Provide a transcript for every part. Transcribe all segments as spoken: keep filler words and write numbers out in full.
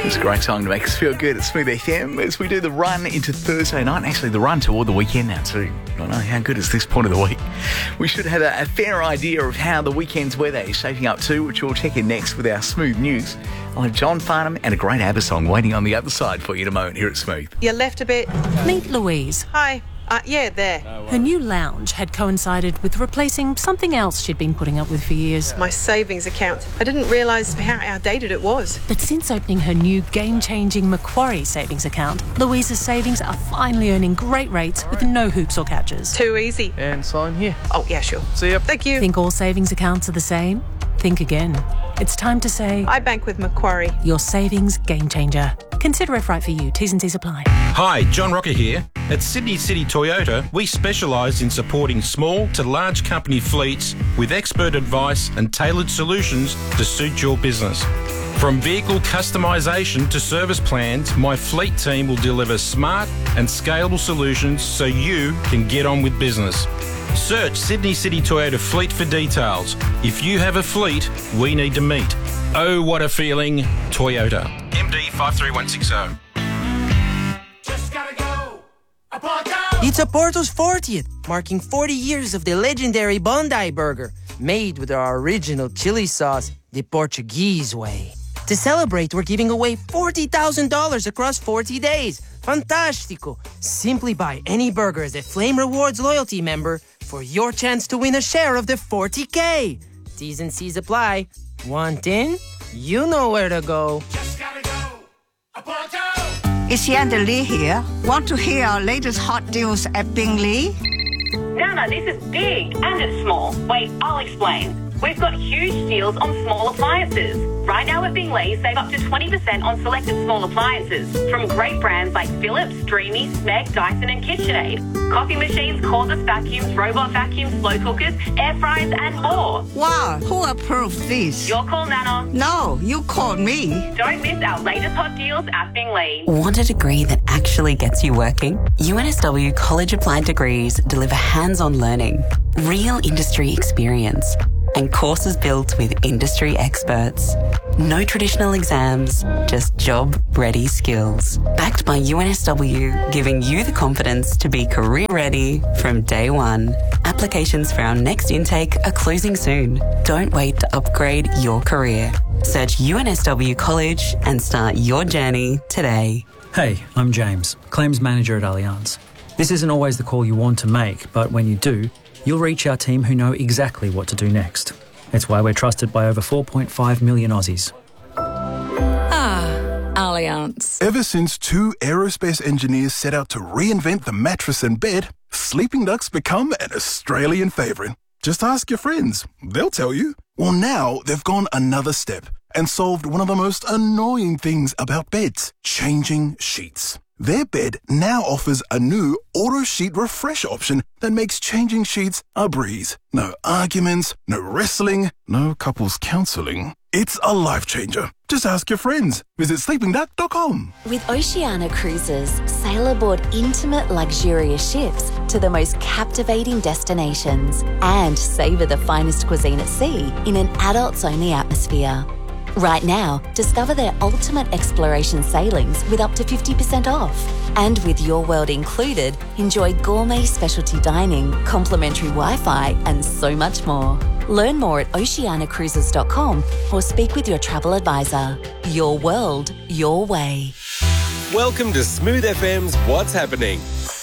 It's a great song to make us feel good at Smooth F M as we do the run into Thursday night, and actually the run toward the weekend now too. I don't know how good is this point of the week. We should have a, a fair idea of how the weekend's weather is shaping up too, which we'll check in next with our Smooth News. I'll have John Farnham and a great ABBA song waiting on the other side for you in a moment here at Smooth. You left a bit. Meet Louise. Hi. Uh, yeah, there. Her new lounge had coincided with replacing something else she'd been putting up with for years. My savings account. I didn't realise how outdated it was. But since opening her new game-changing Macquarie savings account, Louise's savings are finally earning great rates with no hoops or catches. Too easy. And sign here. Oh, yeah, sure. See ya. Thank you. Think all savings accounts are the same? Think again. It's time to say... I bank with Macquarie. Your savings game changer. Consider if right for you. T's and C's apply. Hi, John Rocker here. At Sydney City Toyota, we specialise in supporting small to large company fleets with expert advice and tailored solutions to suit your business. From vehicle customisation to service plans, my fleet team will deliver smart and scalable solutions so you can get on with business. Search Sydney City Toyota Fleet for details. If you have a fleet, we need to meet. Oh, what a feeling. Toyota. M D five three one six zero. Just gotta go. It's Oporto's fortieth, marking forty years of the legendary Bondi Burger, made with our original chili sauce, the Portuguese way. To celebrate, we're giving away forty thousand dollars across forty days. Fantastico! Simply buy any burger as a Flame Rewards loyalty member for your chance to win a share of the forty K. T's and C's apply. Want in? You know where to go. Just gotta go. Oporto! It's Yanda Lee here. Want to hear our latest hot deals at Bingley? Nana, this is big and it's small. Wait, I'll explain. We've got huge deals on small appliances. Right now at Bingley, save up to twenty percent on selected small appliances from great brands like Philips, Dreamy, Smeg, Dyson and KitchenAid. Coffee machines, cordless vacuums, robot vacuums, slow cookers, air fryers and more. Wow, who approved this? Your call, Nana. No, you called me. Don't miss our latest hot deals at Bingley. Want a degree that actually gets you working? U N S W College Applied Degrees deliver hands-on learning, real industry experience, and courses built with industry experts. No traditional exams, just job-ready skills. Backed by U N S W, giving you the confidence to be career-ready from day one. Applications for our next intake are closing soon. Don't wait to upgrade your career. Search U N S W College and start your journey today. Hey, I'm James, Claims Manager at Allianz. This isn't always the call you want to make, but when you do, you'll reach our team who know exactly what to do next. It's why we're trusted by over four point five million Aussies. Ah, Allianz. Ever since two aerospace engineers set out to reinvent the mattress and bed, Sleeping Duck's become an Australian favourite. Just ask your friends. They'll tell you. Well, now they've gone another step and solved one of the most annoying things about beds, changing sheets. Their bed now offers a new auto sheet refresh option that makes changing sheets a breeze. No arguments, no wrestling, no couples counselling. It's a life changer. Just ask your friends. Visit sleeping duck dot com. With Oceania Cruises, sail aboard intimate, luxurious ships to the most captivating destinations and savour the finest cuisine at sea in an adults-only atmosphere. Right now, discover their ultimate exploration sailings with up to fifty percent off. And with Your World included, enjoy gourmet specialty dining, complimentary Wi-Fi and so much more. Learn more at oceania cruises dot com or speak with your travel advisor. Your world, your way. Welcome to Smooth F M's What's Happening.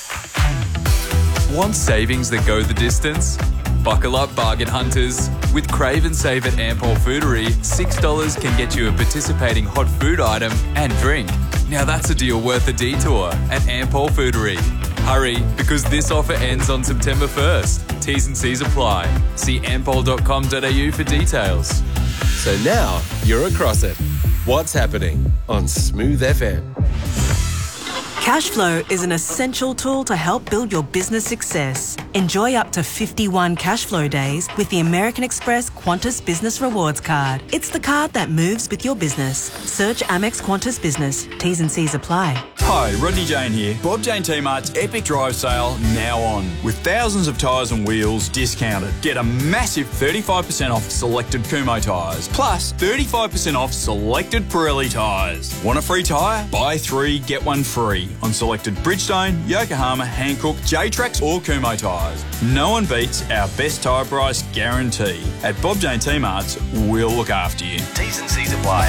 Want savings that go the distance? Buckle up, bargain hunters. With Crave and Save at Ampol Foodery, six dollars can get you a participating hot food item and drink. Now that's a deal worth a detour at Ampol Foodery. Hurry, because this offer ends on September first. T's and C's apply. See ampol dot com dot a u for details. So now you're across it. What's Happening on Smooth F M. Cashflow is an essential tool to help build your business success. Enjoy up to fifty-one cash flow days with the American Express Qantas Business Rewards Card. It's the card that moves with your business. Search Amex Qantas Business. T's and C's apply. Hi, Rodney Jane here. Bob Jane T-Mart's Epic Drive Sale now on. With thousands of tyres and wheels discounted. Get a massive thirty-five percent off selected Kumho tyres. Plus thirty-five percent off selected Pirelli tyres. Want a free tyre? Buy three, get one free on selected Bridgestone, Yokohama, Hankook, J-Trax or Kumho tyres. No one beats our best tyre price guarantee. At Bob Jane T-Mart's, we'll look after you. T's and C's apply.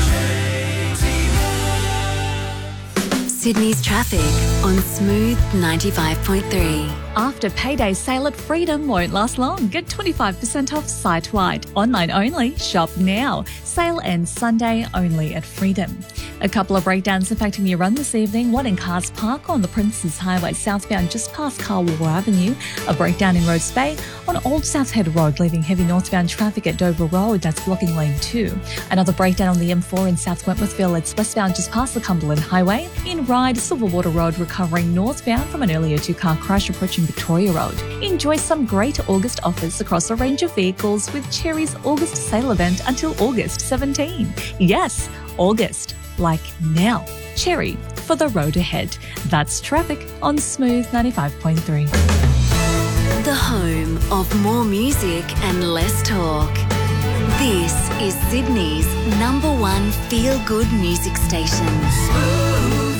Sydney's traffic on Smooth ninety-five point three. After payday sale at Freedom won't last long. Get twenty-five percent off site-wide. Online only. Shop now. Sale ends Sunday only at Freedom. A couple of breakdowns affecting your run this evening. One in Cars Park on the Princes Highway southbound just past Carwell Avenue. A breakdown in Rhodes Bay on Old South Head Road, leaving heavy northbound traffic at Dover Road. That's blocking lane two. Another breakdown on the M four in South Wentworthville. It's westbound just past the Cumberland Highway. In Ryde, Silverwater Road, recovering northbound from an earlier two-car crash approaching Victoria Road. Enjoy some great August offers across a range of vehicles with Cherry's August sale event until August seventeenth. Yes, August. Like now. Cherry, for the road ahead. That's traffic on Smooth ninety-five point three. The home of more music and less talk. This is Sydney's number one feel-good music station. Smooth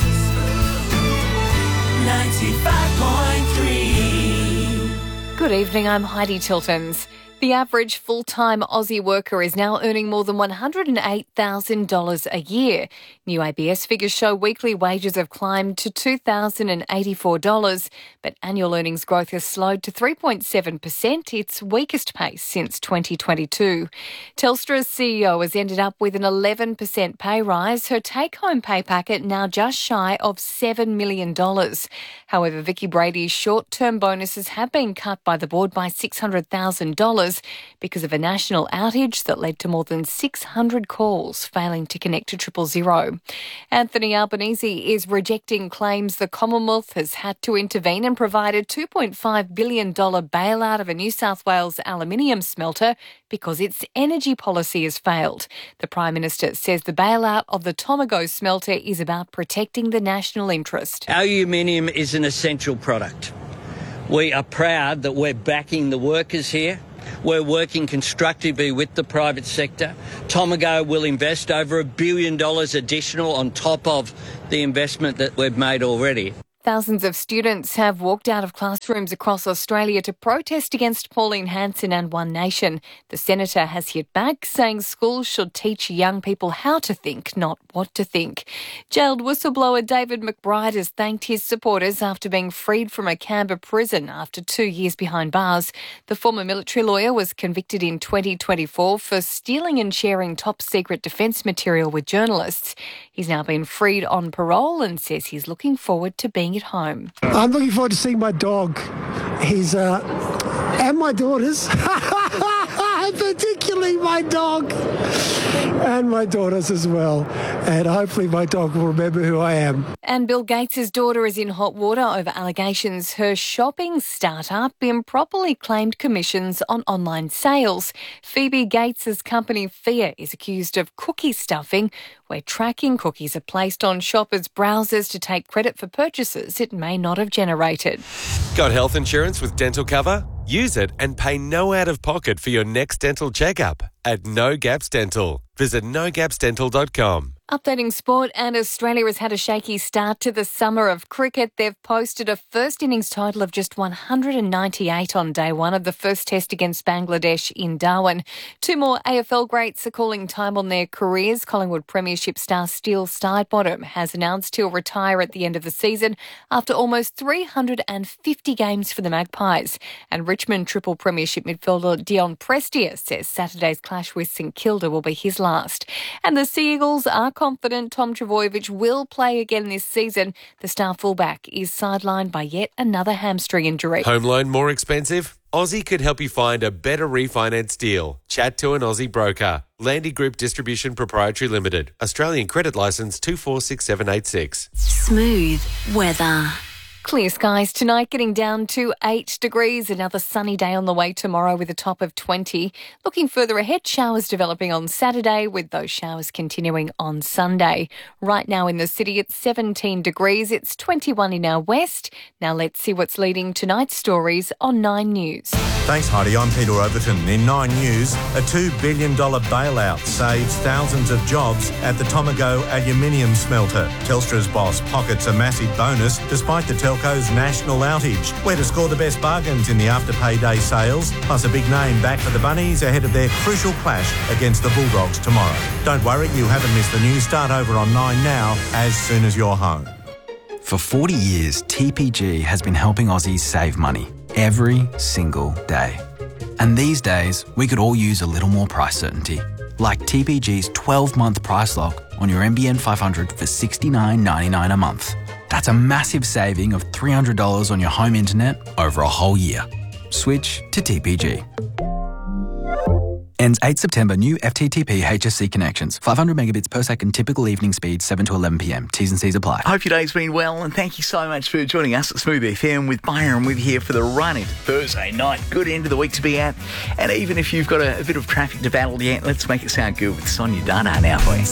ninety-five point three. Good evening, I'm Heidi Tiltons. The average full-time Aussie worker is now earning more than one hundred eight thousand dollars a year. New A B S figures show weekly wages have climbed to two thousand eighty-four dollars, but annual earnings growth has slowed to three point seven percent, its weakest pace since twenty twenty-two. Telstra's C E O has ended up with an eleven percent pay rise, her take-home pay packet now just shy of seven million dollars. However, Vicky Brady's short-term bonuses have been cut by the board by six hundred thousand dollars because of a national outage that led to more than six hundred calls failing to connect to triple zero. Anthony Albanese is rejecting claims the Commonwealth has had to intervene and provide a two point five billion dollars bailout of a New South Wales aluminium smelter because its energy policy has failed. The Prime Minister says the bailout of the Tomago smelter is about protecting the national interest. Aluminium is an essential product. We are proud that we're backing the workers here. We're working constructively with the private sector. Tomago will invest over a billion dollars additional on top of the investment that we've made already. Thousands of students have walked out of classrooms across Australia to protest against Pauline Hanson and One Nation. The senator has hit back, saying schools should teach young people how to think, not what to think. Jailed whistleblower David McBride has thanked his supporters after being freed from a Canberra prison after two years behind bars. The former military lawyer was convicted in twenty twenty-four for stealing and sharing top-secret defence material with journalists. He's now been freed on parole and says he's looking forward to being at home. I'm looking forward to seeing my dog. He's, uh, and my daughters. Particularly my dog. And my daughters as well. And hopefully my dog will remember who I am. And Bill Gates' daughter is in hot water over allegations her shopping startup improperly claimed commissions on online sales. Phoebe Gates' company Fia is accused of cookie stuffing, where tracking cookies are placed on shoppers' browsers to take credit for purchases it may not have generated. Got health insurance with dental cover? Use it and pay no out-of-pocket for your next dental checkup at No Gaps Dental. Visit no gaps dental dot com. Updating sport, and Australia has had a shaky start to the summer of cricket. They've posted a first innings total of just one hundred ninety-eight on day one of the first test against Bangladesh in Darwin. Two more A F L greats are calling time on their careers. Collingwood Premiership star Steele Sidebottom has announced he'll retire at the end of the season after almost three hundred fifty games for the Magpies. And Richmond Triple Premiership midfielder Dion Prestia says Saturday's clash with St Kilda will be his last. And the Sea Eagles are confident Tom Trbojevic will play again this season. The star fullback is sidelined by yet another hamstring injury. Home loan more expensive? Aussie could help you find a better refinance deal. Chat to an Aussie broker. Landy Group Distribution Proprietary Limited. Australian credit licence two four six seven eight six. Smooth weather. Clear skies tonight, getting down to eight degrees. Another sunny day on the way tomorrow with a top of twenty. Looking further ahead, showers developing on Saturday with those showers continuing on Sunday. Right now in the city, it's seventeen degrees. It's twenty-one in our west. Now let's see what's leading tonight's stories on Nine News. Thanks, Heidi. I'm Peter Overton. In Nine News, a two billion dollars bailout saves thousands of jobs at the Tomago aluminium smelter. Telstra's boss pockets a massive bonus despite the telco's national outage. Where to score the best bargains in the after-payday sales, plus a big name back for the Bunnies ahead of their crucial clash against the Bulldogs tomorrow. Don't worry, you haven't missed the news. Start over on Nine now as soon as you're home. For forty years, T P G has been helping Aussies save money every single day. And these days, we could all use a little more price certainty. Like T P G's twelve-month price lock on your N B N five hundred for sixty-nine ninety-nine a month. That's a massive saving of three hundred dollars on your home internet over a whole year. Switch to T P G. Ends eighth September. New F T T P H S C connections. five hundred megabits per second typical evening speed, seven to eleven p m. T's and C's apply. Hope your day's been well, and thank you so much for joining us at Smooth F M with Byron. We're here for the run into Thursday night. Good end of the week to be at. And even if you've got a, a bit of traffic to battle yet, let's make it sound good with Sonia Dana now for you.